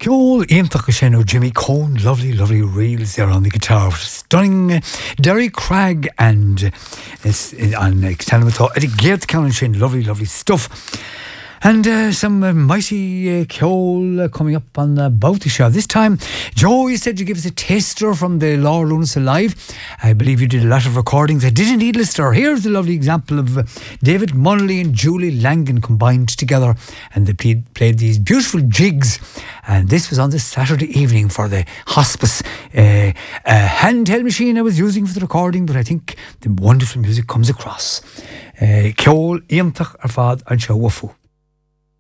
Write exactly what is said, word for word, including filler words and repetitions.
Ceol Aontach sin o Jimmy Cohn, lovely, lovely reels there on the guitar. Stunning uh, Derry Cragg and uh, it's uh, on uh, Eddie Gates Callan sin, lovely, lovely stuff. And uh, some uh, mighty uh, Ceol uh, coming up on the Bounty Show. This time, Joe, you said you give us a taster from the Law Lunas Alive. I believe you did a lot of recordings. I did indeed, listener. Here's a lovely example of uh, David Munnelly and Julie Langan combined together, and they played, played these beautiful jigs. And this was on this Saturday evening for the hospice uh, uh, handheld machine I was using for the recording, but I think the wonderful music comes across. Uh, Ceol Aontach ar fad an seo wafu.